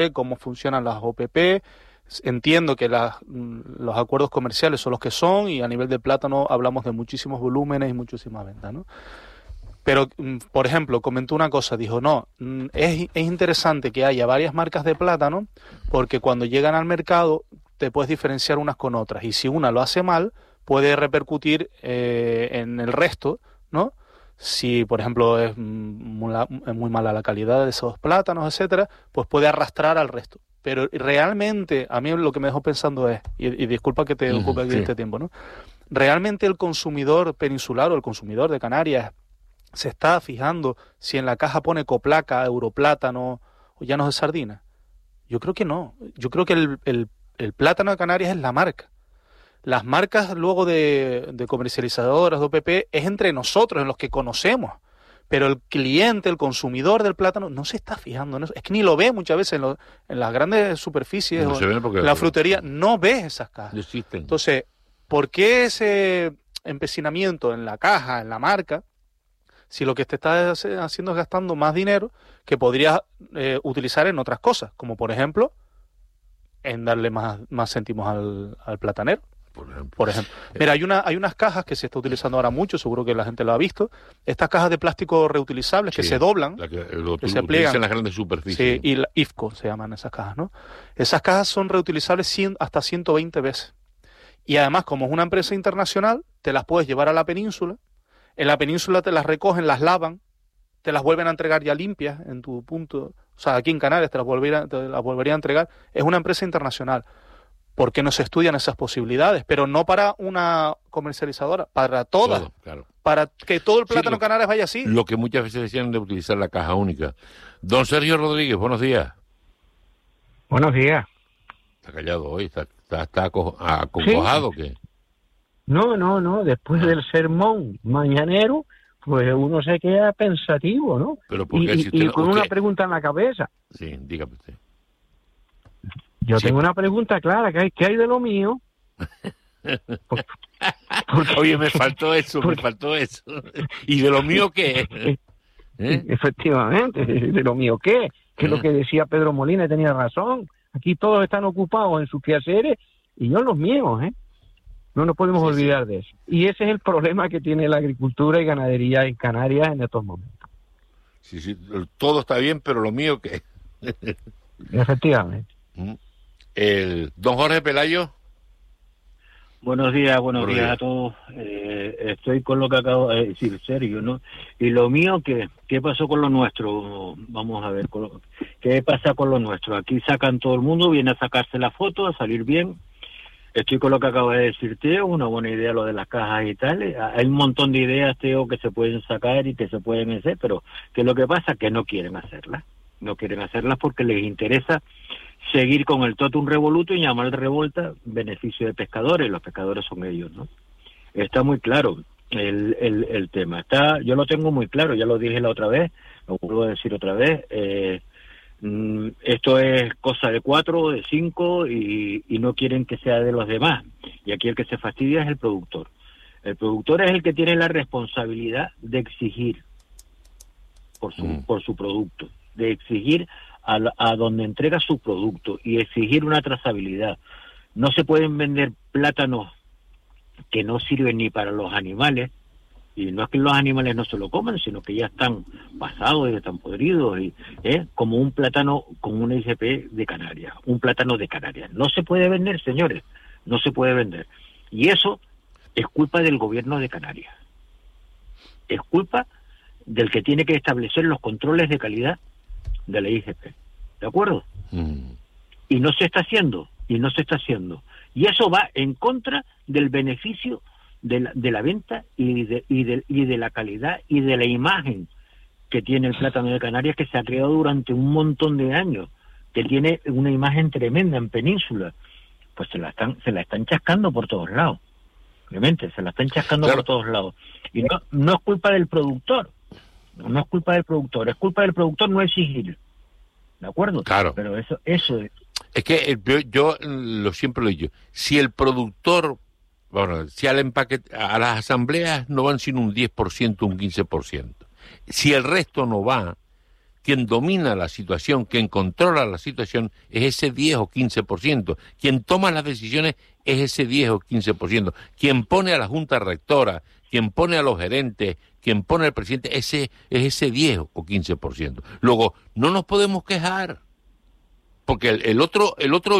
cómo funcionan las OPP, entiendo que los acuerdos comerciales son los que son y a nivel de plátano hablamos de muchísimos volúmenes y muchísimas ventas, ¿no? Pero, por ejemplo, comentó una cosa, dijo, no, es interesante que haya varias marcas de plátano porque cuando llegan al mercado te puedes diferenciar unas con otras y si una lo hace mal puede repercutir en el resto, ¿no? Si, por ejemplo, es muy mala la calidad de esos plátanos, etcétera, pues puede arrastrar al resto. Pero realmente, a mí lo que me dejó pensando es, y disculpa que te ocupe aquí este tiempo, ¿no? Realmente el consumidor peninsular o el consumidor de Canarias se está fijando si en la caja pone Coplaca, Europlátano o Llanos de Sardina. Yo creo que no. Yo creo que el plátano de Canarias es la marca. Las marcas luego de comercializadoras, de OPP, es entre nosotros, en los que conocemos. Pero el cliente, el consumidor del plátano, no se está fijando en eso. Es que ni lo ve muchas veces en las grandes superficies no o en la frutería. No ves esas cajas. No existen. Entonces, ¿por qué ese empecinamiento en la caja, en la marca, si lo que te está haciendo es gastando más dinero que podrías utilizar en otras cosas? Como, por ejemplo, en darle más céntimos al platanero. Por ejemplo. Mira, hay unas cajas que se está utilizando ahora mucho, seguro que la gente lo ha visto. Estas cajas de plástico reutilizables que se doblan, que se pliegan en las grandes superficies. Sí, y la IFCO se llaman esas cajas, ¿no? Esas cajas son reutilizables hasta 120 veces. Y además, como es una empresa internacional, te las puedes llevar a la península. En la península te las recogen, las lavan, te las vuelven a entregar ya limpias en tu punto. O sea, aquí en Canarias te las volvería a entregar. Es una empresa internacional. ¿Por qué no se estudian esas posibilidades? Pero no para una comercializadora, para todas. Todo, claro. Para que todo el plátano Canarias vaya así. Lo que muchas veces decían de utilizar la caja única. Don Sergio Rodríguez, buenos días. Buenos días. Está callado hoy, está acongojado, ¿sí? ¿Qué? No, después del sermón mañanero, pues uno se queda pensativo, ¿no? Pero porque y con una pregunta en la cabeza. Sí, dígame usted. Yo tengo una pregunta clara, ¿qué hay de lo mío? Oye, me faltó eso. ¿Y de lo mío qué? Efectivamente, ¿de lo mío qué? Que es lo que decía Pedro Molina, tenía razón. Aquí todos están ocupados en sus quehaceres y yo en los míos, ¿eh? No nos podemos olvidar de eso. Y ese es el problema que tiene la agricultura y ganadería en Canarias en estos momentos. Sí, todo está bien, pero lo mío qué. Efectivamente. Don Jorge Pelayo. Buenos días a todos. Estoy con lo que acabo de decir Sergio, ¿no? Y lo mío, ¿qué pasó con lo nuestro? Vamos a ver, ¿qué pasa con lo nuestro? Aquí sacan todo el mundo, viene a sacarse la foto, a salir bien. Estoy con lo que acaba de decir Teo, una buena idea lo de las cajas y tal. Hay un montón de ideas, Teo, que se pueden sacar y que se pueden hacer, pero ¿qué es lo que pasa? Que no quieren hacerlas. No quieren hacerlas porque les interesa seguir con el totum revolutum y llamar revolta beneficio de pescadores. Los pescadores son ellos, ¿no? Está muy claro el tema. Yo lo tengo muy claro, ya lo dije la otra vez, lo vuelvo a decir otra vez. Esto es cosa de 4, de 5 y no quieren que sea de los demás. Y aquí el que se fastidia es el productor. El productor es el que tiene la responsabilidad de exigir por su producto, de exigir a donde entrega su producto y exigir una trazabilidad. No se pueden vender plátanos que no sirven ni para los animales, y no es que los animales no se lo coman, sino que ya están pasados y están podridos, como un plátano con una IGP de Canarias, un plátano de Canarias. No se puede vender, señores, no se puede vender. Y eso es culpa del gobierno de Canarias. Es culpa del que tiene que establecer los controles de calidad de la IGP. ¿De acuerdo? Y no se está haciendo. Y eso va en contra del beneficio de la venta y de la calidad y de la imagen que tiene el plátano de Canarias, que se ha creado durante un montón de años, que tiene una imagen tremenda en Península. Pues se la están chascando por todos lados. Obviamente, se la están chascando por todos lados. Y no es culpa del productor. No es culpa del productor. Es culpa del productor no exigir. ¿De acuerdo? Claro. Pero eso es... Es que yo siempre lo he dicho. Si el productor, si al a las asambleas no van sino un 10%, un 15%. Si el resto no va, quien domina la situación, quien controla la situación, es ese 10 o 15%. Quien toma las decisiones es ese 10 o 15%. Quien pone a la Junta Rectora, quien pone a los gerentes, quien pone al presidente, ese es ese 10 o 15%. Luego, no nos podemos quejar, porque el otro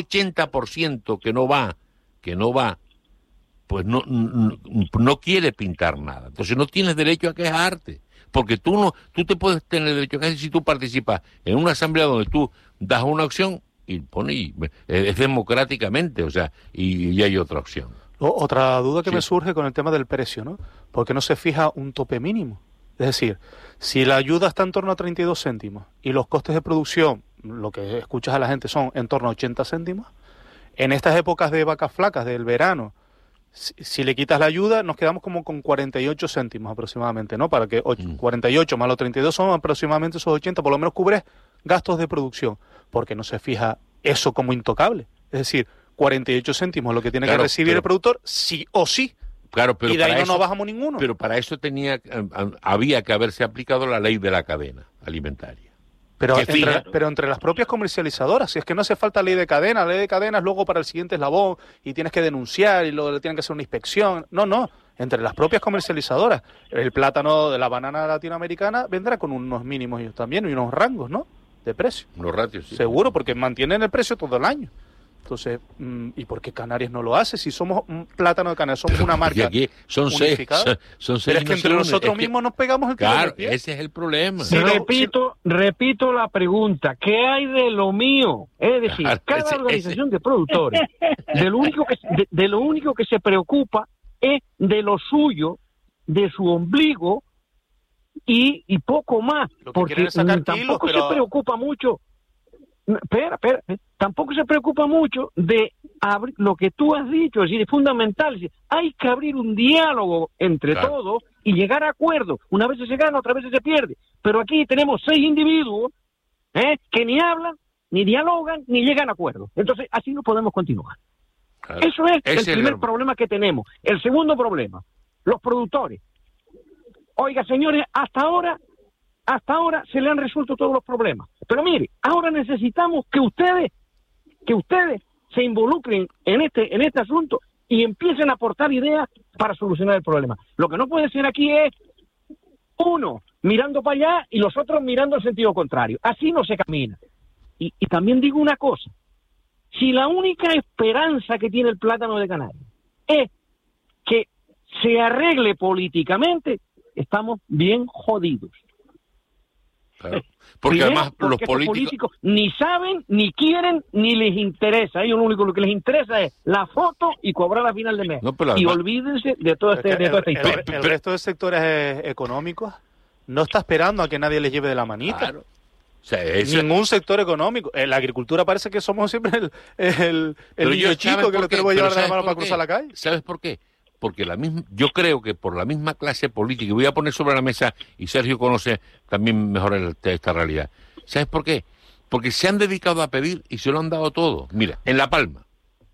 80% que no va, pues no quiere pintar nada. Entonces no tienes derecho a quejarte. Porque tú te puedes tener derecho a quejar si tú participas en una asamblea donde tú das una opción y es democráticamente, o sea, y hay otra opción. Otra duda que me surge con el tema del precio, ¿no? ¿Por qué no se fija un tope mínimo? Es decir, si la ayuda está en torno a 32 céntimos y los costes de producción, lo que escuchas a la gente son en torno a 80 céntimos, en estas épocas de vacas flacas del verano, si le quitas la ayuda, nos quedamos como con 48 céntimos aproximadamente, ¿no? Para que 48 más los 32 son aproximadamente esos 80, por lo menos cubres gastos de producción. Porque no se fija eso como intocable. Es decir, 48 céntimos lo que tiene que recibir el productor, sí o sí. Claro, pero y de ahí no nos bajamos ninguno. Pero para eso había que haberse aplicado la ley de la cadena alimentaria. Pero entre las propias comercializadoras, si es que no hace falta ley de cadena, la ley de cadena es luego para el siguiente eslabón y tienes que denunciar y luego le tienen que hacer una inspección. No, entre las propias comercializadoras. El plátano de la banana latinoamericana vendrá con unos mínimos ellos también y unos rangos, ¿no? De precio. Unos ratios, sí. Seguro, porque mantienen el precio todo el año. Entonces, ¿y por qué Canarias no lo hace? Si somos un plátano de Canarias, somos una marca aquí son unificada. Son pero es que entre nosotros mismos nos pegamos el tiro. Claro, ese es el problema. Sí, repito la pregunta. ¿Qué hay de lo mío? Es decir, cada organización de productores, de lo único que se preocupa es de lo suyo, de su ombligo y poco más. Porque tampoco se preocupa mucho. Espera, tampoco se preocupa mucho de abrir lo que tú has dicho, es decir, es fundamental, es decir, hay que abrir un diálogo entre todos y llegar a acuerdos. Una vez se gana, otra vez se pierde, pero aquí tenemos 6 individuos que ni hablan, ni dialogan, ni llegan a acuerdos. Entonces, así no podemos continuar. Claro. Eso es el primer problema que tenemos. El segundo problema, los productores. Oiga, señores, hasta ahora se le han resuelto todos los problemas. Pero mire, ahora necesitamos que ustedes se involucren en este asunto y empiecen a aportar ideas para solucionar el problema. Lo que no puede ser aquí es uno mirando para allá y los otros mirando al sentido contrario. Así no se camina. Y también digo una cosa. Si la única esperanza que tiene el plátano de Canarias es que se arregle políticamente, estamos bien jodidos. Claro. Porque además los políticos ni saben, ni quieren, ni les interesa. A ellos lo único que les interesa es la foto y cobrar a final de mes. No, y olvídense de toda esta historia. El resto de sectores económicos no está esperando a que nadie les lleve de la manita. Claro. O sea, ningún sector económico. La agricultura parece que somos siempre el niño chico que lo tenemos que llevar de la mano para cruzar la calle. ¿Sabes por qué? Porque yo creo que por la misma clase política, y voy a poner sobre la mesa, y Sergio conoce también mejor esta realidad. ¿Sabes por qué? Porque se han dedicado a pedir y se lo han dado todo. Mira, en La Palma,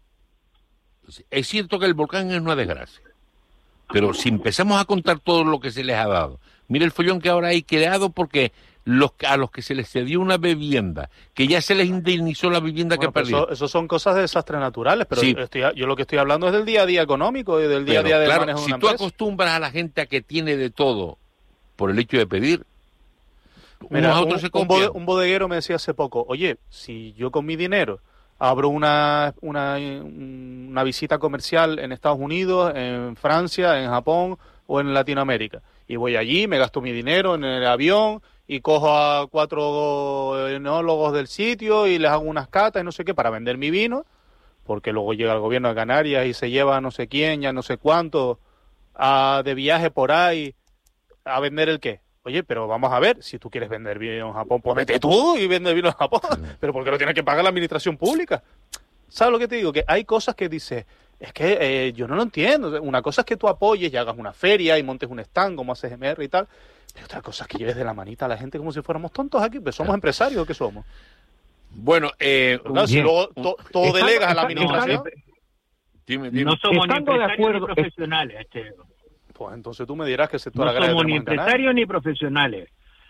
es cierto que el volcán es una desgracia, pero si empezamos a contar todo lo que se les ha dado, mira el follón que ahora hay creado porque a los que se les cedió una vivienda, que ya se les indemnizó la vivienda que perdieron. Eso son cosas de desastres naturales, pero sí. Yo lo que estoy hablando es del día a día económico y del día a día del manejo de una empresa. Si tú acostumbras a la gente a que tiene de todo por el hecho de pedir, mira, unos a otros se copian. Un bodeguero me decía hace poco, oye, si yo con mi dinero abro una visita comercial en Estados Unidos, en Francia, en Japón o en Latinoamérica, y voy allí, me gasto mi dinero en el avión y cojo a 4 enólogos del sitio y les hago unas catas y no sé qué para vender mi vino, porque luego llega el gobierno de Canarias y se lleva no sé quién, ya no sé cuánto, de viaje por ahí a vender el qué. Oye, pero vamos a ver, si tú quieres vender vino en Japón, pues vete tú y vende vino en Japón, pero ¿por qué lo tienes que pagar la administración pública? ¿Sabes lo que te digo? Que hay cosas que dices, es que yo no lo entiendo. Una cosa es que tú apoyes y hagas una feria y montes un stand como hace GMR y tal, pero otra cosa es que lleves de la manita a la gente como si fuéramos tontos aquí, pues somos empresarios, ¿qué somos? Bueno, si luego todo delegas a la administración. No somos ni empresarios ni profesionales. Pues entonces tú me dirás que el sector no agrario somos ni empresarios ni profesionales.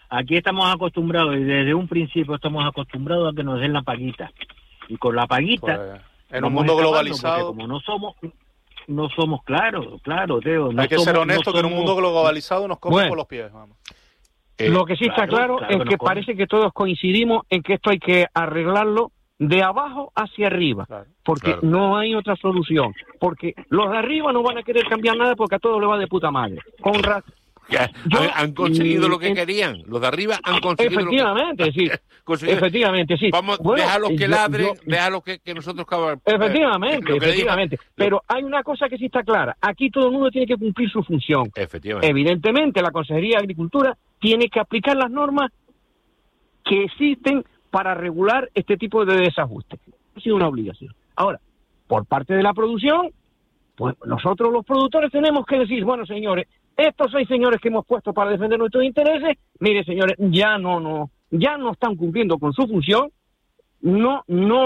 Aquí estamos acostumbrados, y desde un principio estamos acostumbrados a que nos den la paguita. Y con la paguita... Pues, en un mundo globalizado... Como no somos claro, Teo. Hay que ser honesto que en un mundo globalizado nos comen por los pies, vamos. Lo que sí está claro es que parece que todos coincidimos en que esto hay que arreglarlo de abajo hacia arriba, porque no hay otra solución, porque los de arriba no van a querer cambiar nada porque a todos les va de puta madre. Han conseguido lo que querían, los de arriba han conseguido efectivamente, sí. Vamos, déjalos que ladren, déjalos que nosotros efectivamente. Pero hay una cosa que sí está clara, aquí todo el mundo tiene que cumplir su función. Evidentemente la Consejería de Agricultura tiene que aplicar las normas que existen para regular este tipo de desajustes. Ha sido una obligación. Ahora, por parte de la producción, pues nosotros los productores tenemos que decir, bueno, señores, estos 6 señores que hemos puesto para defender nuestros intereses, mire, señores, ya no están cumpliendo con su función, no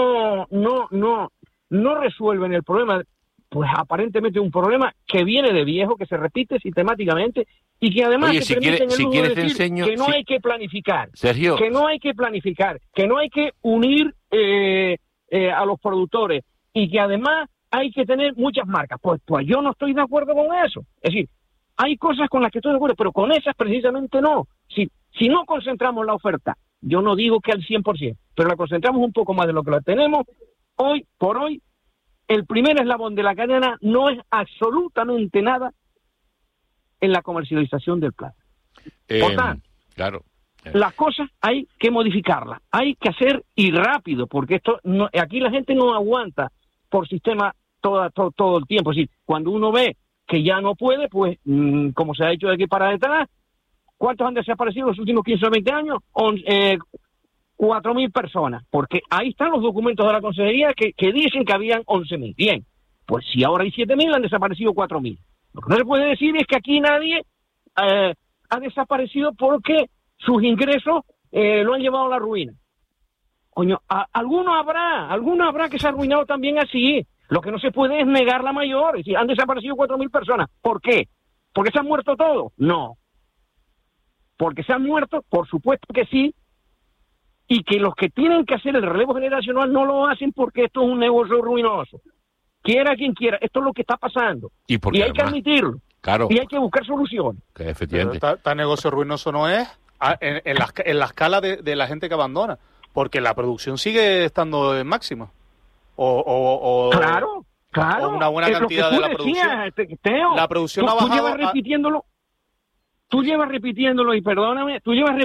resuelven el problema, pues aparentemente un problema que viene de viejo, que se repite sistemáticamente y que además se permiten el lujo de decir que no hay que planificar, Sergio, que no hay que planificar, que no hay que unir a los productores y que además hay que tener muchas marcas. Pues yo no estoy de acuerdo con eso. Es decir, hay cosas con las que estoy de acuerdo, pero con esas precisamente no. Si no concentramos la oferta, yo no digo que al 100%, pero la concentramos un poco más de lo que la tenemos, hoy por hoy, el primer eslabón de la cadena no es absolutamente nada en la comercialización del plátano. Por tanto, las cosas hay que modificarlas, hay que hacer y rápido, porque aquí la gente no aguanta por sistema todo el tiempo. Es decir, cuando uno ve que ya no puede, pues, como se ha hecho de aquí para detrás, ¿cuántos han desaparecido en los últimos 15 o 20 años? 4.000 personas, porque ahí están los documentos de la Consejería que dicen que habían 11.000. Bien, pues si ahora hay 7.000, han desaparecido 4.000. Lo que no se puede decir es que aquí nadie ha desaparecido porque sus ingresos lo han llevado a la ruina. Coño, alguno habrá que se ha arruinado también así. Lo que no se puede es negar la mayor. Es decir, han desaparecido 4.000 personas. ¿Por qué? ¿Porque se han muerto todos? No. Porque se han muerto, por supuesto que sí, y que los que tienen que hacer el relevo generacional no lo hacen porque esto es un negocio ruinoso. Quiera quien quiera, esto es lo que está pasando. Y hay que admitirlo. Claro. Y hay que buscar soluciones. Que efectivamente. Tan negocio ruinoso no es en la escala de la gente que abandona, porque la producción sigue estando en máxima. Claro. O una buena cantidad de la producción. Teo, la producción ha bajado. Tú llevas repitiéndolo, y perdóname,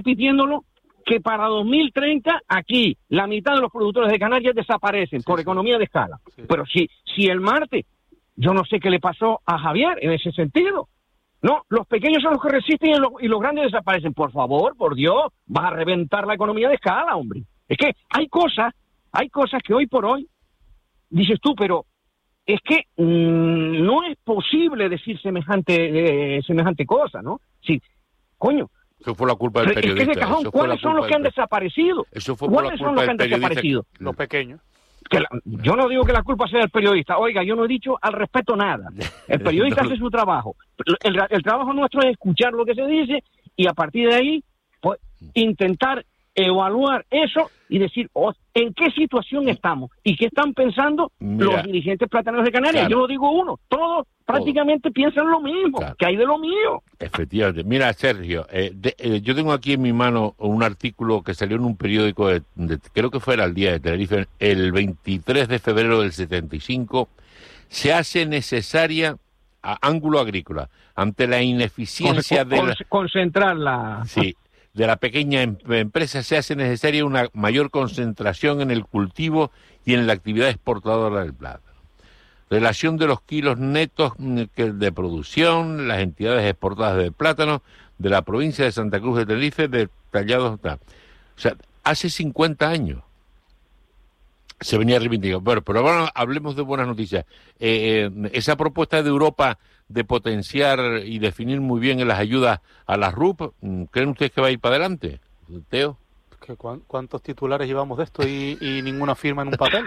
que para 2030 aquí la mitad de los productores de Canarias desaparecen por economía de escala. Sí. Pero si el martes, yo no sé qué le pasó a Javier en ese sentido. No, los pequeños son los que resisten y los grandes desaparecen. Por favor, por Dios, vas a reventar la economía de escala, hombre. Es que hay cosas que hoy por hoy dices tú, pero es que no es posible decir semejante cosa, ¿no? Sí, coño. Eso fue la culpa del periodista. Es que de cajón, ¿cuáles son los que han desaparecido? ¿Cuáles son los que han desaparecido? Los pequeños. Yo no digo que la culpa sea del periodista. Oiga, yo no he dicho al respecto nada. El periodista hace su trabajo. El trabajo nuestro es escuchar lo que se dice y a partir de ahí, pues, intentar evaluar eso y decir en qué situación estamos y qué están pensando los dirigentes plataneros de Canarias. Claro. Yo no digo uno, todos prácticamente piensan lo mismo, que hay de lo mío. Efectivamente. Mira, Sergio, yo tengo aquí en mi mano un artículo que salió en un periódico, creo que fuera el Día de Tenerife, el 23 de febrero del 75, se hace necesaria a Ángulo Agrícola, ante la ineficiencia concentrarla. Sí. De la pequeña empresa, se hace necesaria una mayor concentración en el cultivo y en la actividad exportadora del plátano. Relación de los kilos netos de producción, las entidades exportadas de plátano de la provincia de Santa Cruz de Tenerife, detallados. O sea, hace 50 años se venía reivindicando. Bueno, pero ahora hablemos de buenas noticias. Esa propuesta de Europa de potenciar y definir muy bien las ayudas a las RUP, ¿creen ustedes que va a ir para adelante, Teo? ¿Cuántos titulares llevamos de esto y ninguna firma en un papel?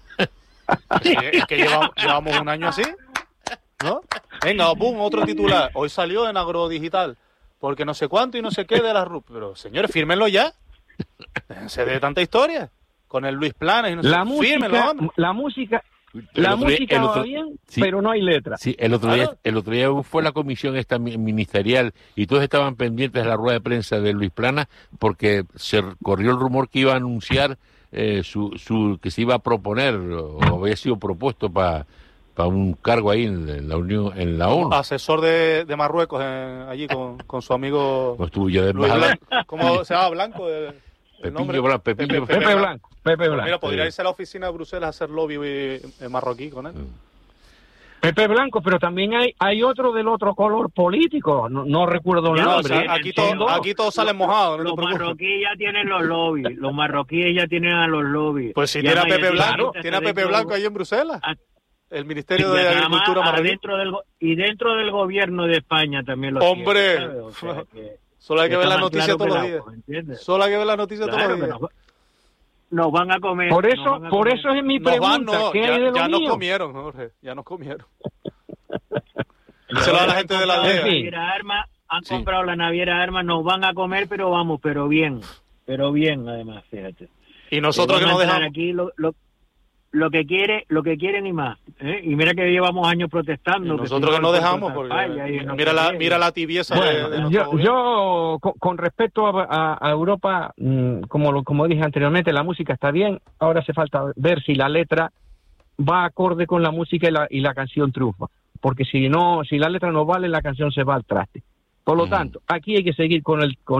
es que llevamos un año así, ¿no? Venga, pum, otro titular. Hoy salió en Agrodigital. porque no sé cuánto y no sé qué de la RUP. Pero, señores, fírmenlo ya. Déjense de tanta historia. Con el Luis Planas y no sé La qué. Fírmenlo, hombre. música va bien, sí, pero no hay letra. Sí, el otro día fue la comisión esta ministerial y todos estaban pendientes de la rueda de prensa de Luis Planas porque se corrió el rumor que iba a anunciar que se iba a proponer o había sido propuesto para un cargo ahí en la Unión, en la ONU. Asesor de Marruecos allí con su amigo. No estuvo ya de Luis embajador. Blanco. ¿Cómo se llama? Blanco. Pepe Blanco. Pepe Blanco. Mira, podría irse a la oficina de Bruselas a hacer lobby marroquí con él. Pepe Blanco, pero también hay otro del otro color político, no recuerdo el nombre. O sea, aquí todos salen mojados. Los marroquíes ya tienen los lobbies, los marroquíes ya tienen a los lobbies. Pues si tiene a Pepe Blanco, tiene a Pepe Blanco ahí en Bruselas. El Ministerio de Agricultura marroquí. Dentro del gobierno de España también lo ¡hombre! tiene, o sea, Solo hay que ver la noticia claro todos los días. ¿entiendes? Solo hay que ver la noticia todos los días. Nos van a comer. Por eso es mi pregunta. ¿Qué hay de lo ya nos mío? comieron, Jorge. Ya nos comieron. Díselo a la gente de la DEA. Han comprado la naviera armas, nos van a comer, pero bien además, fíjate. Y nosotros que nos dejamos. Aquí lo que quieren y más, ¿eh? Y mira que llevamos años protestando. Y nosotros que no dejamos, porque mira la tibieza de nuestro gobierno. Yo con respecto a Europa, como dije anteriormente, la música está bien, ahora hace falta ver si la letra va acorde con la música y la canción triunfa, porque si la letra no vale, la canción se va al traste. Por lo tanto, aquí hay que seguir con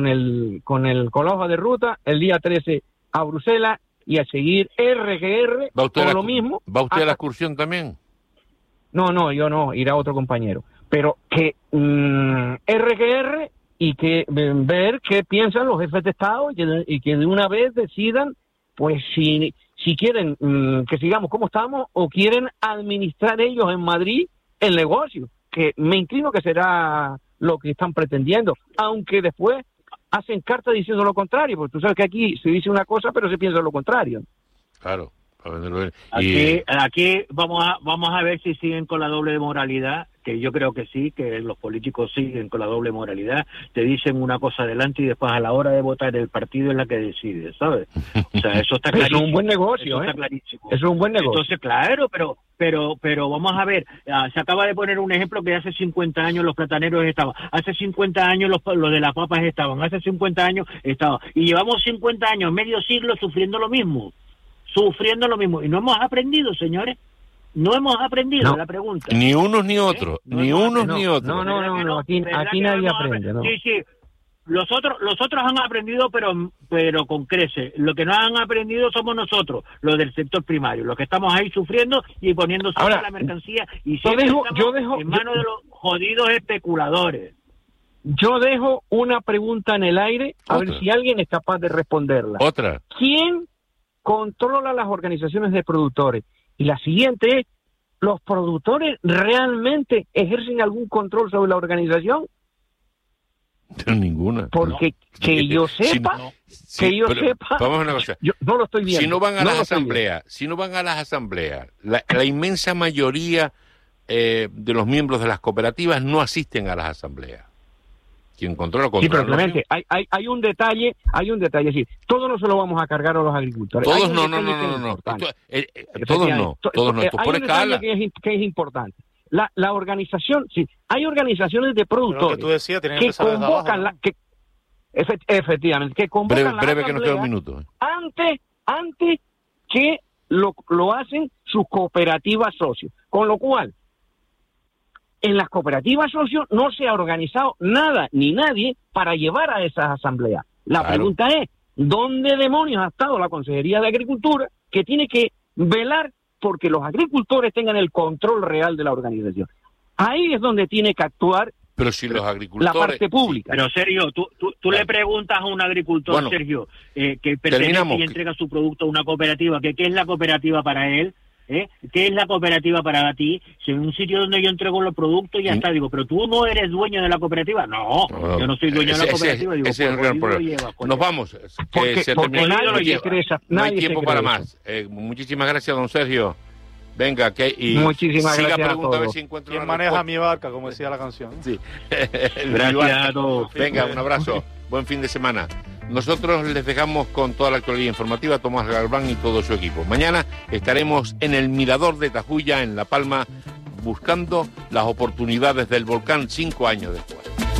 la hoja de ruta, el día 13 a Bruselas, y a seguir RGR por lo mismo. ¿Va usted a la excursión también? No, yo no, irá otro compañero. Pero que RGR y que ver qué piensan los jefes de Estado y que de una vez decidan, pues si quieren que sigamos como estamos o quieren administrar ellos en Madrid el negocio, que me inclino que será lo que están pretendiendo, aunque después hacen cartas diciendo lo contrario, porque tú sabes que aquí se dice una cosa pero se piensa lo contrario. Claro. Aquí vamos a ver si siguen con la doble moralidad, que yo creo que sí, que los políticos siguen con la doble moralidad, te dicen una cosa adelante y después a la hora de votar el partido es la que decide, ¿sabes? O sea, eso está clarísimo. Eso es un buen negocio, está clarísimo. Eso es un buen negocio. Entonces, claro, pero vamos a ver, se acaba de poner un ejemplo que hace 50 años los plataneros estaban, hace 50 años los de las papas estaban, hace 50 años estaban, y llevamos 50 años, medio siglo sufriendo lo mismo, y no hemos aprendido, señores. No hemos aprendido, la pregunta. Ni unos ni otros, ni unos ni otros. No, aquí nadie aprende, ¿no? Sí. Los otros han aprendido, pero con crece. Lo que no han aprendido somos nosotros, los del sector primario, los que estamos ahí sufriendo y poniendo sobre la mercancía y siempre estamos en manos de los jodidos especuladores. Yo dejo una pregunta en el aire, a ver si alguien es capaz de responderla. Otra. ¿Quién controla las organizaciones de productores? Y la siguiente es, ¿los productores realmente ejercen algún control sobre la organización? Ninguna. Porque yo sepa, vamos a una cosa. Yo no lo estoy viendo. Si no van a las asambleas, la inmensa mayoría de los miembros de las cooperativas no asisten a las asambleas. Quien controla. Sí, pero Clemente, hay un detalle, es decir, todo no se lo vamos a cargar a los agricultores. Todos no. Todos no. Esto por escala. Que es importante. La organización, sí, hay organizaciones de productores que tú decías, que convocan efectivamente, que convocan breve que nos queda un minuto. Antes que lo hacen sus cooperativas socios. Con lo cual, en las cooperativas socios no se ha organizado nada ni nadie para llevar a esas asambleas. La pregunta es, ¿dónde demonios ha estado la Consejería de Agricultura que tiene que velar porque los agricultores tengan el control real de la organización? Ahí es donde tiene que actuar. Pero si los agricultores... La parte pública. Pero Sergio, tú le preguntas a un agricultor, Sergio, que pertenece y entrega su producto a una cooperativa, que ¿qué es la cooperativa para él? ¿Qué es la cooperativa para ti? Si en un sitio donde yo entrego los productos ya está, digo, pero tú no eres dueño de la cooperativa. No, yo no soy dueño de la cooperativa. Digo, ese es el gran problema. Nos vamos. Porque nadie no hay tiempo para más. Muchísimas gracias, don Sergio. Venga, muchísimas siga gracias a pregunta a ver todos. si encuentra ¿Quién una maneja respuesta. mi barca, como decía la canción? Sí. Gracias a todos. Venga, un abrazo. Buen fin de semana. Nosotros les dejamos con toda la actualidad informativa, Tomás Galván y todo su equipo. Mañana estaremos en el Mirador de Tajuya, en La Palma, buscando las oportunidades del volcán 5 años después.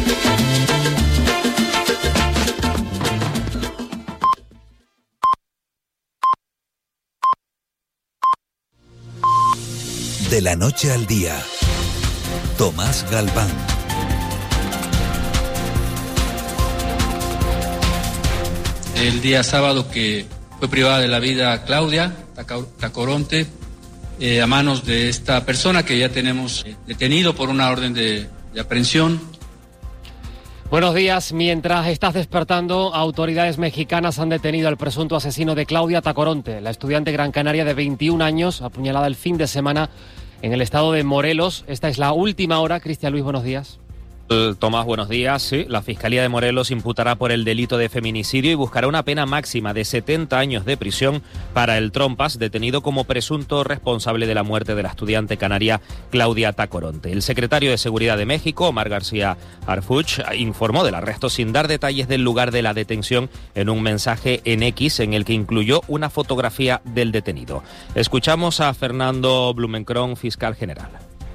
De la noche al día, Tomás Galván. El día sábado que fue privada de la vida Claudia Tacoronte, a manos de esta persona que ya tenemos detenido por una orden de aprehensión. Buenos días. Mientras estás despertando, autoridades mexicanas han detenido al presunto asesino de Claudia Tacoronte, la estudiante gran canaria de 21 años, apuñalada el fin de semana en el estado de Morelos. Esta es la última hora. Cristian Luis, buenos días. Tomás, buenos días. Sí, la Fiscalía de Morelos imputará por el delito de feminicidio y buscará una pena máxima de 70 años de prisión para el Trompas, detenido como presunto responsable de la muerte de la estudiante canaria Claudia Tacoronte. El secretario de Seguridad de México, Omar García Harfuch, informó del arresto sin dar detalles del lugar de la detención en un mensaje en X en el que incluyó una fotografía del detenido. Escuchamos a Fernando Blumenkron, fiscal general.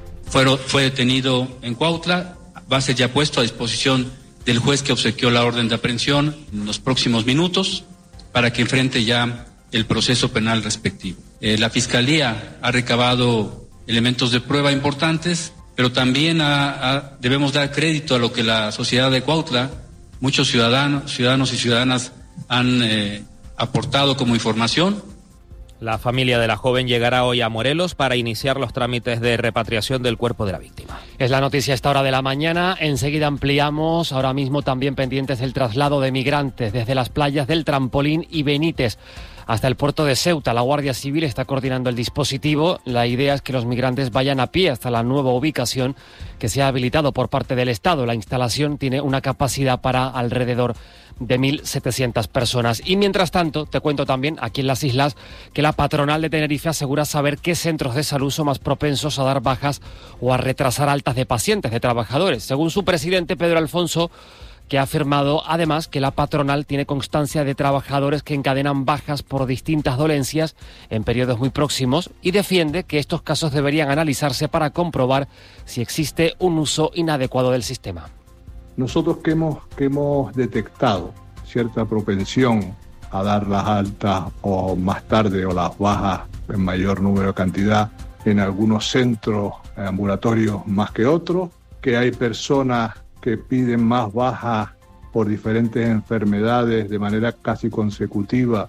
Fue detenido en Cuautla. Va a ser ya puesto a disposición del juez que obsequió la orden de aprehensión en los próximos minutos para que enfrente ya el proceso penal respectivo. La Fiscalía ha recabado elementos de prueba importantes, pero también debemos dar crédito a lo que la sociedad de Cuautla, muchos ciudadanos y ciudadanas han aportado como información. La familia de la joven llegará hoy a Morelos para iniciar los trámites de repatriación del cuerpo de la víctima. Es la noticia a esta hora de la mañana. Enseguida ampliamos. Ahora mismo también pendientes del traslado de migrantes desde las playas del Trampolín y Benítez hasta el puerto de Ceuta. La Guardia Civil está coordinando el dispositivo. La idea es que los migrantes vayan a pie hasta la nueva ubicación que se ha habilitado por parte del Estado. La instalación tiene una capacidad para alrededor de 1.700 personas. Y mientras tanto, te cuento también aquí en las islas que la patronal de Tenerife asegura saber qué centros de salud son más propensos a dar bajas o a retrasar altas de pacientes, de trabajadores. Según su presidente, Pedro Alfonso, que ha afirmado además que la patronal tiene constancia de trabajadores que encadenan bajas por distintas dolencias en periodos muy próximos y defiende que estos casos deberían analizarse para comprobar si existe un uso inadecuado del sistema. Nosotros que hemos detectado cierta propensión a dar las altas o más tarde o las bajas en mayor número de cantidad en algunos centros ambulatorios más que otros, que hay personas que piden más bajas por diferentes enfermedades de manera casi consecutiva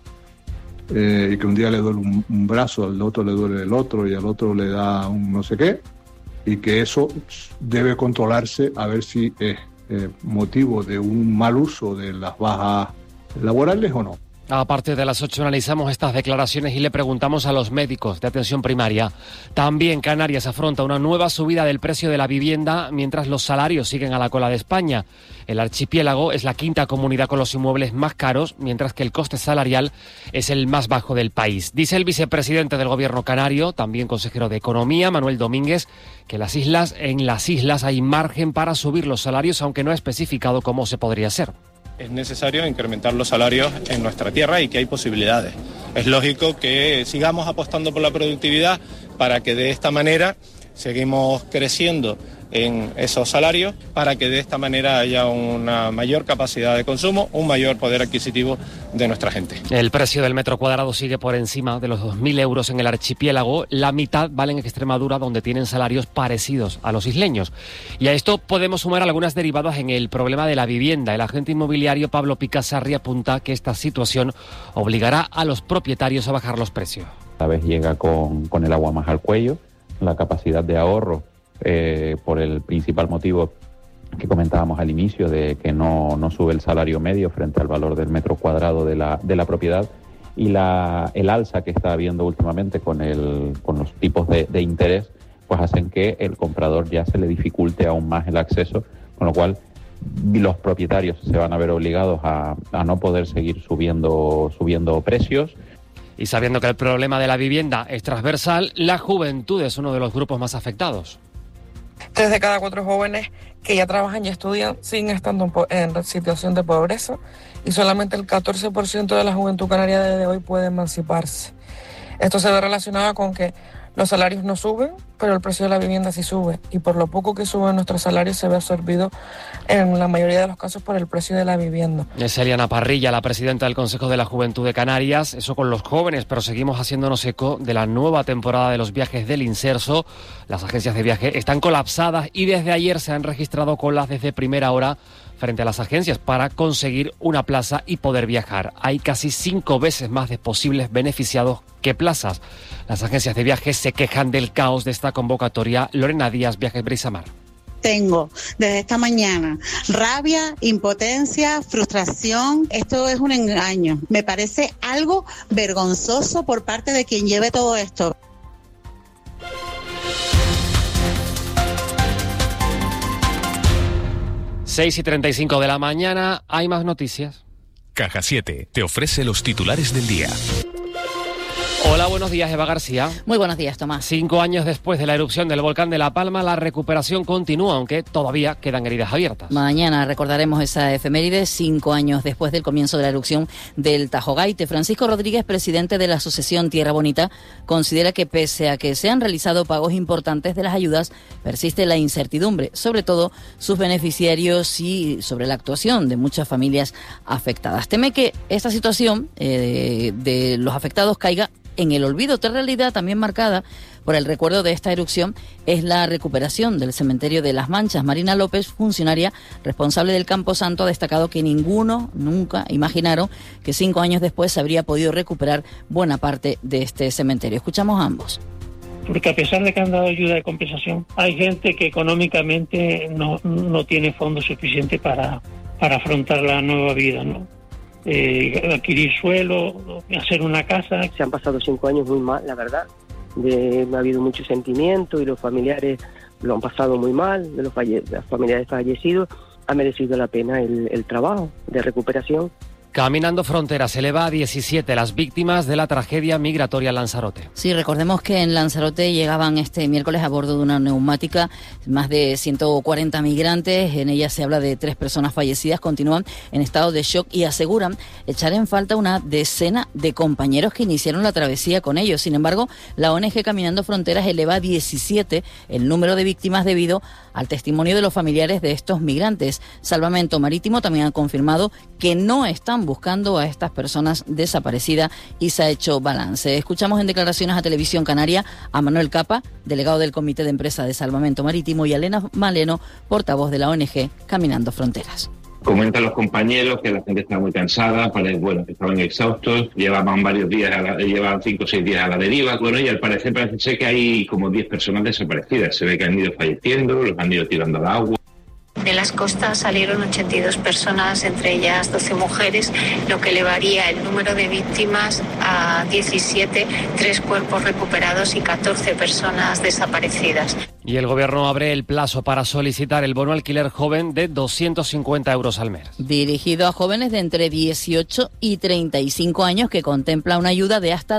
y que un día le duele un brazo, al otro le duele el otro y al otro le da un no sé qué, y que eso debe controlarse a ver si es motivo de un mal uso de las bajas laborales o no. A partir de las 8 analizamos estas declaraciones y le preguntamos a los médicos de atención primaria. También Canarias afronta una nueva subida del precio de la vivienda mientras los salarios siguen a la cola de España. El archipiélago es la quinta comunidad con los inmuebles más caros, mientras que el coste salarial es el más bajo del país. Dice el vicepresidente del gobierno canario, también consejero de Economía, Manuel Domínguez, que en las islas hay margen para subir los salarios, aunque no ha especificado cómo se podría hacer. Es necesario incrementar los salarios en nuestra tierra y que hay posibilidades. Es lógico que sigamos apostando por la productividad para que de esta manera seguimos creciendo en esos salarios, para que de esta manera haya una mayor capacidad de consumo, un mayor poder adquisitivo de nuestra gente. El precio del metro cuadrado sigue por encima de los 2.000 euros en el archipiélago. La mitad vale en Extremadura, donde tienen salarios parecidos a los isleños. Y a esto podemos sumar algunas derivadas en el problema de la vivienda. El agente inmobiliario Pablo Picasarri apunta que esta situación obligará a los propietarios a bajar los precios. Esta vez llega con el agua más al cuello, la capacidad de ahorro por el principal motivo que comentábamos al inicio de que no sube el salario medio frente al valor del metro cuadrado de la propiedad, y el alza que está habiendo últimamente con los tipos de interés, pues hacen que el comprador ya se le dificulte aún más el acceso, con lo cual los propietarios se van a ver obligados a no poder seguir subiendo precios. Y sabiendo que el problema de la vivienda es transversal, la juventud es uno de los grupos más afectados. 3 de cada 4 jóvenes que ya trabajan y estudian siguen estando en situación de pobreza y solamente el 14% de la juventud canaria desde hoy puede emanciparse. Esto se ve relacionado con que los salarios no suben, pero el precio de la vivienda sí sube. Y por lo poco que suben nuestros salarios se ve absorbido en la mayoría de los casos por el precio de la vivienda. Es Eliana Parrilla, la presidenta del Consejo de la Juventud de Canarias. Eso con los jóvenes, pero seguimos haciéndonos eco de la nueva temporada de los viajes del Inserso. Las agencias de viaje están colapsadas y desde ayer se han registrado colas desde primera hora frente a las agencias para conseguir una plaza y poder viajar. Hay casi 5 veces más de posibles beneficiados que plazas. Las agencias de viajes se quejan del caos de esta convocatoria. Lorena Díaz, Viajes Brisamar. Tengo desde esta mañana rabia, impotencia, frustración. Esto es un engaño. Me parece algo vergonzoso por parte de quien lleve todo esto. Seis y 35 de la mañana, hay más noticias. Caja 7 te ofrece los titulares del día. Hola, buenos días, Eva García. Muy buenos días, Tomás. 5 años después de la erupción del volcán de La Palma, la recuperación continúa, aunque todavía quedan heridas abiertas. Mañana recordaremos esa efeméride, 5 años después del comienzo de la erupción del Tajo Gaite. Francisco Rodríguez, presidente de la Asociación Tierra Bonita, considera que pese a que se han realizado pagos importantes de las ayudas, persiste la incertidumbre, sobre todo sus beneficiarios y sobre la actuación de muchas familias afectadas. Teme que esta situación de los afectados caiga en el olvido. Otra realidad también marcada por el recuerdo de esta erupción es la recuperación del cementerio de Las Manchas. Marina López, funcionaria responsable del Camposanto, ha destacado que nunca imaginaron que 5 años después se habría podido recuperar buena parte de este cementerio. Escuchamos a ambos. Porque a pesar de que han dado ayuda de compensación, hay gente que económicamente no tiene fondos suficientes para afrontar la nueva vida, ¿no? Adquirir suelo, hacer una casa. Se han pasado 5 años muy mal, la verdad. Ha habido mucho sentimiento y los familiares lo han pasado muy mal, de los familiares fallecidos. Ha merecido la pena el trabajo de recuperación. Caminando Fronteras eleva a 17 las víctimas de la tragedia migratoria en Lanzarote. Sí, recordemos que en Lanzarote llegaban este miércoles a bordo de una neumática más de 140 migrantes. En ella se habla de 3 personas fallecidas. Continúan en estado de shock y aseguran echar en falta una decena de compañeros que iniciaron la travesía con ellos. Sin embargo, la ONG Caminando Fronteras eleva a 17 el número de víctimas debido al testimonio de los familiares de estos migrantes. Salvamento Marítimo también ha confirmado que no están buscando a estas personas desaparecidas y se ha hecho balance. Escuchamos en declaraciones a Televisión Canaria a Manuel Capa, delegado del Comité de Empresa de Salvamento Marítimo, y a Elena Maleno, portavoz de la ONG Caminando Fronteras. Comentan los compañeros que la gente está muy cansada, que estaban exhaustos, llevaban varios días, llevaban 5 o 6 días a la deriva, y al parecer parece ser que hay como 10 personas desaparecidas. Se ve que han ido falleciendo, los han ido tirando al agua. De las costas salieron 82 personas, entre ellas 12 mujeres, lo que elevaría el número de víctimas a 17, 3 cuerpos recuperados y 14 personas desaparecidas. Y el Gobierno abre el plazo para solicitar el bono alquiler joven de 250 euros al mes. Dirigido a jóvenes de entre 18 y 35 años que contempla una ayuda de hasta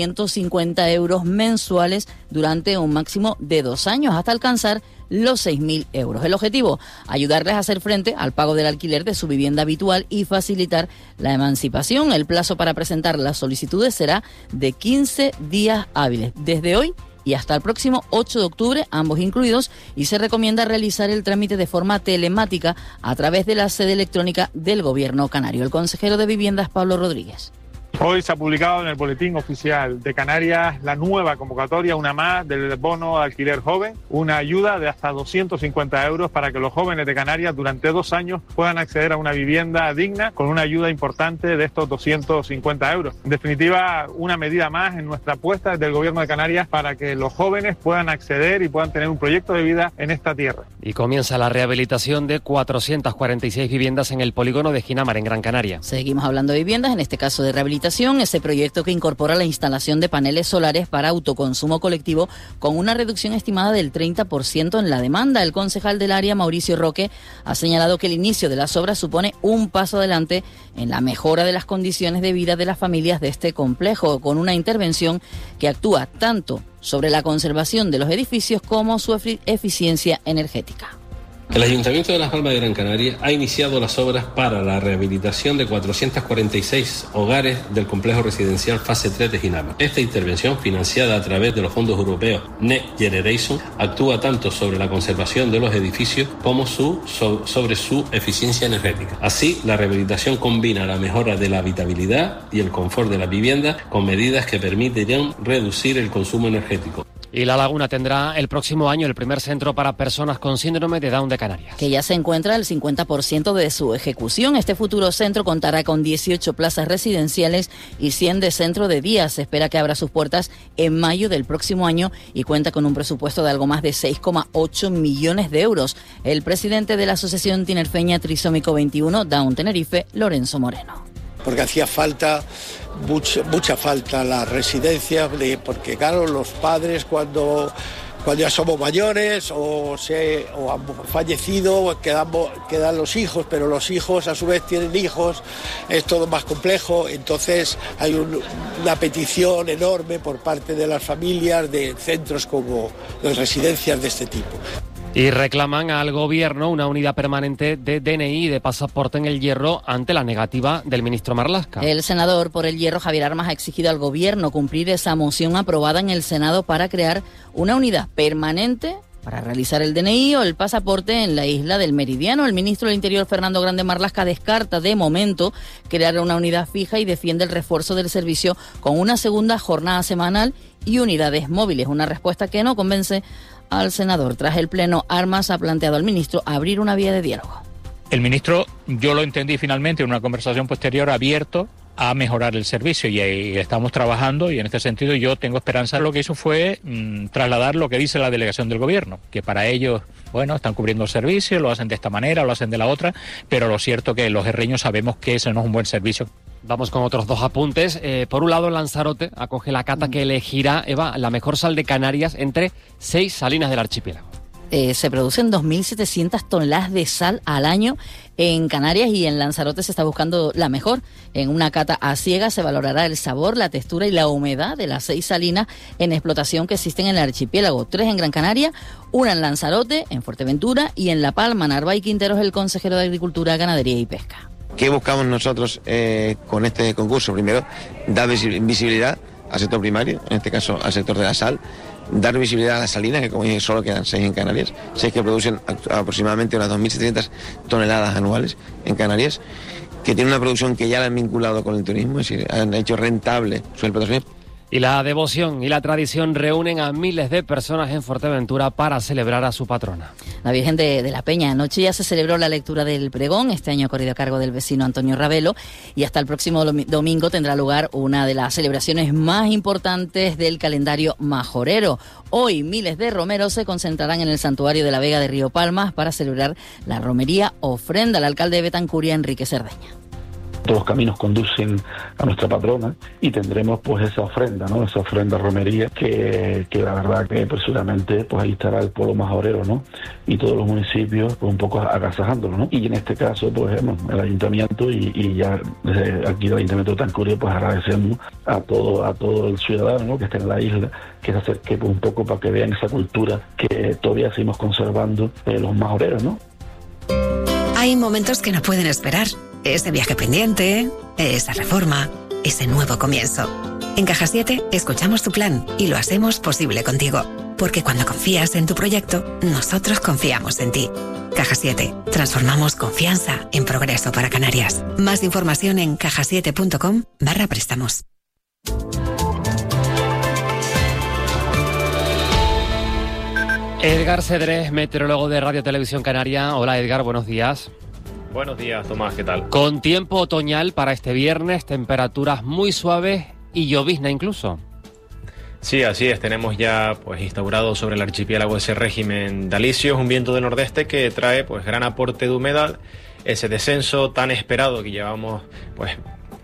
250 euros mensuales durante un máximo de 2 años, hasta alcanzar los 6.000 euros. El objetivo, ayudarles a hacer frente al pago del alquiler de su vivienda habitual y facilitar la emancipación. El plazo para presentar las solicitudes será de 15 días hábiles, desde hoy y hasta el próximo 8 de octubre, ambos incluidos, y se recomienda realizar el trámite de forma telemática a través de la sede electrónica del Gobierno canario. El consejero de Vivienda es Pablo Rodríguez. Hoy se ha publicado en el Boletín Oficial de Canarias la nueva convocatoria, una más, del bono alquiler joven, una ayuda de hasta 250 euros para que los jóvenes de Canarias durante 2 años puedan acceder a una vivienda digna con una ayuda importante de estos 250 euros. En definitiva, una medida más en nuestra apuesta desde el Gobierno de Canarias para que los jóvenes puedan acceder y puedan tener un proyecto de vida en esta tierra. Y comienza la rehabilitación de 446 viviendas en el polígono de Ginamar, en Gran Canaria. Seguimos hablando de viviendas, en este caso de rehabilitación licitación ese proyecto que incorpora la instalación de paneles solares para autoconsumo colectivo con una reducción estimada del 30% en la demanda. El concejal del área, Mauricio Roque, ha señalado que el inicio de las obras supone un paso adelante en la mejora de las condiciones de vida de las familias de este complejo, con una intervención que actúa tanto sobre la conservación de los edificios como su eficiencia energética. El Ayuntamiento de Las Palmas de Gran Canaria ha iniciado las obras para la rehabilitación de 446 hogares del complejo residencial fase 3 de Ginama. Esta intervención, financiada a través de los fondos europeos Next Generation, actúa tanto sobre la conservación de los edificios como sobre su eficiencia energética. Así, la rehabilitación combina la mejora de la habitabilidad y el confort de la vivienda con medidas que permitirán reducir el consumo energético. Y La Laguna tendrá el próximo año el primer centro para personas con síndrome de Down de Canarias. Que ya se encuentra el 50% de su ejecución. Este futuro centro contará con 18 plazas residenciales y 100 de centro de día. Se espera que abra sus puertas en mayo del próximo año y cuenta con un presupuesto de algo más de 6,8 millones de euros. El presidente de la Asociación Tinerfeña Trisómico 21, Down Tenerife, Lorenzo Moreno. Porque hacía falta, mucha falta la residencia, porque claro, los padres cuando ya somos mayores o han fallecido, quedan los hijos, pero los hijos a su vez tienen hijos, es todo más complejo, entonces hay una petición enorme por parte de las familias de centros como de residencias de este tipo. Y reclaman al Gobierno una unidad permanente de DNI y de pasaporte en El Hierro ante la negativa del ministro Marlaska. El senador por El Hierro, Javier Armas, ha exigido al Gobierno cumplir esa moción aprobada en el Senado para crear una unidad permanente para realizar el DNI o el pasaporte en la isla del Meridiano. El ministro del Interior, Fernando Grande Marlaska, descarta de momento crear una unidad fija y defiende el refuerzo del servicio con una segunda jornada semanal y unidades móviles. Una respuesta que no convence al senador. Tras el pleno, Armas ha planteado al ministro abrir una vía de diálogo. El ministro, yo lo entendí finalmente en una conversación posterior, abierto a mejorar el servicio y estamos trabajando, y en este sentido yo tengo esperanza. Lo que hizo fue trasladar lo que dice la delegación del Gobierno, que para ellos, bueno, están cubriendo el servicio, lo hacen de esta manera, lo hacen de la otra, pero lo cierto que los herreños sabemos que ese no es un buen servicio. Vamos con otros dos apuntes. Por un lado, Lanzarote acoge la cata que elegirá, Eva, la mejor sal de Canarias entre 6 salinas del archipiélago. Se producen 2.700 toneladas de sal al año en Canarias y en Lanzarote se está buscando la mejor. En una cata a ciegas se valorará el sabor, la textura y la humedad de las 6 salinas en explotación que existen en el archipiélago. 3 en Gran Canaria, 1 en Lanzarote, en Fuerteventura y en La Palma. Narváez Quintero es el consejero de Agricultura, Ganadería y Pesca. ¿Qué buscamos nosotros con este concurso? Primero, dar visibilidad al sector primario, en este caso al sector de la sal, dar visibilidad a las salinas, que como dije solo quedan 6 en Canarias, 6 que producen aproximadamente unas 2.700 toneladas anuales en Canarias, que tienen una producción que ya la han vinculado con el turismo, es decir, han hecho rentable su explotación. Y la devoción y la tradición reúnen a miles de personas en Fuerteventura para celebrar a su patrona. La Virgen de la Peña. Anoche ya se celebró la lectura del pregón. Este año ha corrido a cargo del vecino Antonio Ravelo. Y hasta el próximo domingo tendrá lugar una de las celebraciones más importantes del calendario majorero. Hoy miles de romeros se concentrarán en el santuario de la Vega de Río Palmas para celebrar la romería ofrenda. El alcalde de Betancuria, Enrique Cerdeña. Todos los caminos conducen a nuestra patrona y tendremos pues esa ofrenda, ¿no? Esa ofrenda romería que la verdad que precisamente pues ahí estará el pueblo majorero, ¿no? Y todos los municipios pues un poco agasajándolo, ¿no? Y en este caso pues el ayuntamiento y ya desde aquí del ayuntamiento de Betancuria pues agradecemos a todo el ciudadano, ¿no? Que está en la isla, que se acerque pues un poco para que vean esa cultura que todavía seguimos conservando los majoreros, ¿no? Hay momentos que no pueden esperar. Ese viaje pendiente, esa reforma, ese nuevo comienzo. En Caja 7 escuchamos tu plan y lo hacemos posible contigo. Porque cuando confías en tu proyecto, nosotros confiamos en ti. Caja 7. Transformamos confianza en progreso para Canarias. Más información en cajasiete.com/préstamos. Edgar Cedrés, meteorólogo de Radio Televisión Canaria. Hola Edgar, buenos días. Buenos días, Tomás, ¿qué tal? Con tiempo otoñal para este viernes, temperaturas muy suaves y llovizna incluso. Sí, así es, tenemos ya pues instaurado sobre el archipiélago ese régimen de alisios, un viento de nordeste que trae pues gran aporte de humedad, ese descenso tan esperado que llevamos pues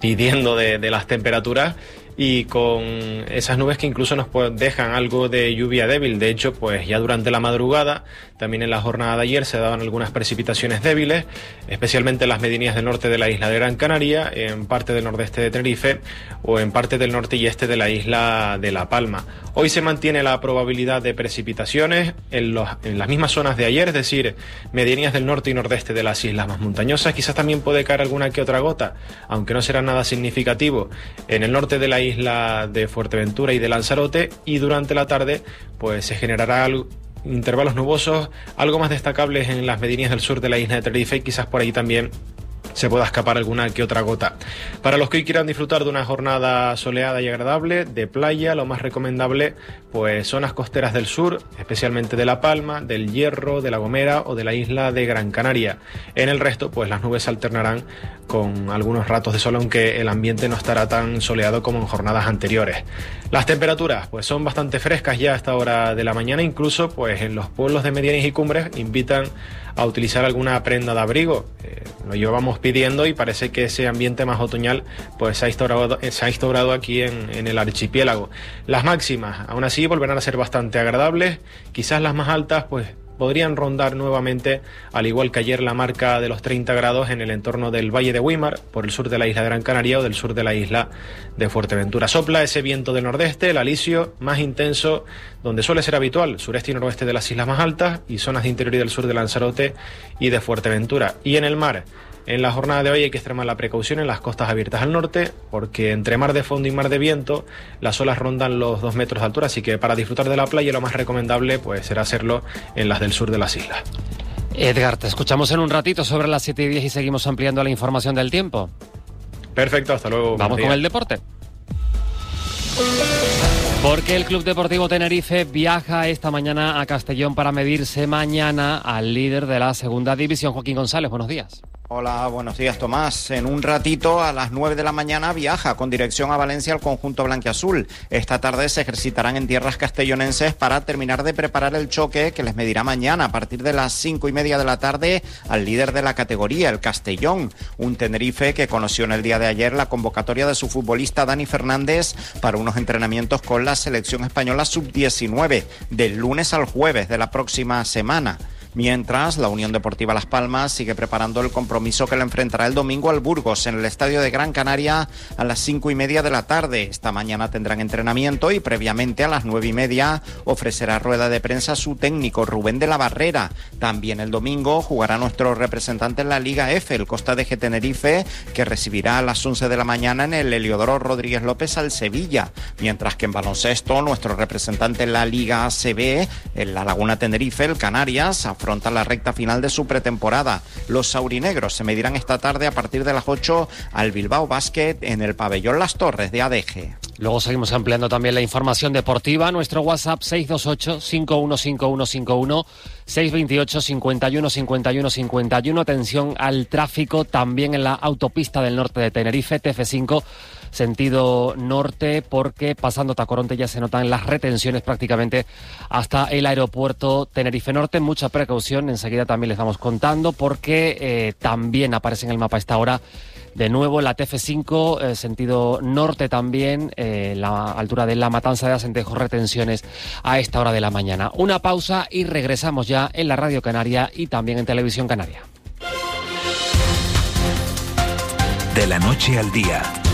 pidiendo de las temperaturas, y con esas nubes que incluso nos dejan algo de lluvia débil. De hecho, pues ya durante la madrugada, también en la jornada de ayer, se daban algunas precipitaciones débiles, especialmente en las medianías del norte de la isla de Gran Canaria, en parte del nordeste de Tenerife o en parte del norte y este de la isla de La Palma. Hoy se mantiene la probabilidad de precipitaciones en las mismas zonas de ayer, es decir, medianías del norte y nordeste de las islas más montañosas. Quizás también puede caer alguna que otra gota, aunque no será nada significativo, en el norte de la isla de Fuerteventura y de Lanzarote, y durante la tarde pues se generará intervalos nubosos algo más destacables en las medianías del sur de la isla de Tenerife, y quizás por ahí también se pueda escapar alguna que otra gota. Para los que hoy quieran disfrutar de una jornada soleada y agradable de playa, lo más recomendable, pues zonas costeras del sur, especialmente de La Palma, del Hierro, de La Gomera o de la isla de Gran Canaria. En el resto, pues las nubes se alternarán con algunos ratos de sol, aunque el ambiente no estará tan soleado como en jornadas anteriores. Las temperaturas, pues son bastante frescas ya a esta hora de la mañana, incluso pues en los pueblos de medianías y cumbres invitan a utilizar alguna prenda de abrigo. Lo llevamos pidiendo y parece que ese ambiente más otoñal pues se ha instaurado aquí en el archipiélago. Las máximas, aún así, volverán a ser bastante agradables. Quizás las más altas pues podrían rondar nuevamente, al igual que ayer, la marca de los 30 grados en el entorno del Valle de Güímar, por el sur de la isla de Gran Canaria o del sur de la isla de Fuerteventura. Sopla ese viento del nordeste, el alisio, más intenso, donde suele ser habitual, sureste y noroeste de las islas más altas y zonas de interior y del sur de Lanzarote y de Fuerteventura. Y en el mar, en la jornada de hoy hay que extremar la precaución en las costas abiertas al norte, porque entre mar de fondo y mar de viento las olas rondan los 2 metros de altura, así que para disfrutar de la playa lo más recomendable pues será hacerlo en las del sur de las islas. Edgar, te escuchamos en un ratito sobre las 7:10 y seguimos ampliando la información del tiempo. Perfecto, hasta luego. Vamos con el deporte. Porque el Club Deportivo Tenerife viaja esta mañana a Castellón para medirse mañana al líder de la segunda división. Joaquín González, buenos días. Hola, buenos días, Tomás. En un ratito, a las 9 de la mañana, viaja con dirección a Valencia el conjunto blanquiazul. Esta tarde se ejercitarán en tierras castellonenses para terminar de preparar el choque que les medirá mañana a partir de las 5:30 de la tarde al líder de la categoría, el Castellón. Un Tenerife que conoció en el día de ayer la convocatoria de su futbolista Dani Fernández para unos entrenamientos con la selección española sub-19 del lunes al jueves de la próxima semana. Mientras, la Unión Deportiva Las Palmas sigue preparando el compromiso que le enfrentará el domingo al Burgos en el estadio de Gran Canaria a las 5:30 de la tarde. Esta mañana tendrán entrenamiento y previamente a las 9:30 ofrecerá rueda de prensa su técnico Rubén de la Barrera. También el domingo jugará nuestro representante en la Liga F, el Costa de Tenerife, que recibirá a las 11 de la mañana en el Heliodoro Rodríguez López al Sevilla. Mientras que en baloncesto, nuestro representante en la Liga ACB, en la Laguna Tenerife, el Canarias, afronta la recta final de su pretemporada. Los saurinegros se medirán esta tarde a partir de las 8 al Bilbao Basket en el pabellón Las Torres de ADG. Luego seguimos ampliando también la información deportiva. Nuestro WhatsApp 628-515151, 628-515151. Atención al tráfico también en la autopista del norte de Tenerife, TF5, sentido norte, porque pasando Tacoronte ya se notan las retenciones prácticamente hasta el aeropuerto Tenerife Norte. Mucha precaución, enseguida también les vamos contando, porque también aparece en el mapa a esta hora de nuevo la TF5, sentido norte también, la altura de La Matanza de Acentejo, retenciones a esta hora de la mañana. Una pausa y regresamos ya en la Radio Canaria y también en Televisión Canaria. De la noche al día,